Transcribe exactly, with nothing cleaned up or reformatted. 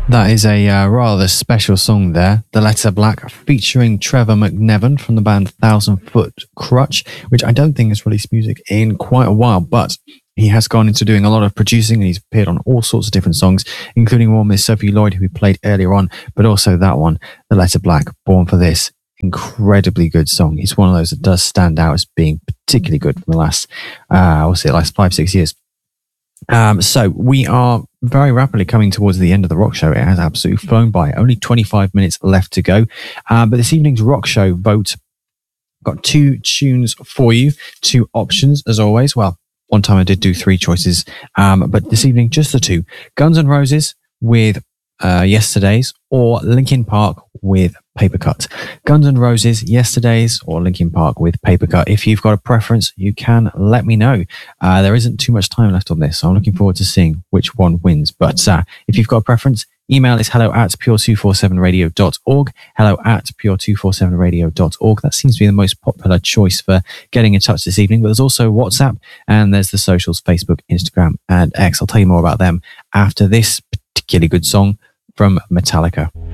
That is a uh, rather special song there, The Letter Black, featuring Trevor McNevin from the band Thousand Foot Crutch, which I don't think has released music in quite a while, but he has gone into doing a lot of producing, and he's appeared on all sorts of different songs, including one with Sophie Lloyd, who we played earlier on, but also that one, The Letter Black, Born for This. Incredibly good song. It's one of those that does stand out as being particularly good from the last, uh, what's it, last five, six years. Um, so we are very rapidly coming towards the end of the rock show. It has absolutely flown by. Only twenty-five minutes left to go. Uh, but this evening's rock show vote got two tunes for you, two options as always. Well, one time I did do three choices, um, but this evening just the two. Guns N' Roses with uh, Yesterday's, or Linkin Park with Paper Cut. Guns N' Roses, Yesterday's, or Linkin Park with Paper Cut. If you've got a preference, you can let me know. Uh, there isn't too much time left on this, so I'm looking forward to seeing which one wins. But uh, if you've got a preference, email is hello at pure two forty-seven radio dot org. Hello at pure two forty-seven radio dot org. That seems to be the most popular choice for getting in touch this evening. But there's also WhatsApp, and there's the socials, Facebook, Instagram, and X. I'll tell you more about them after this particularly good song from Metallica.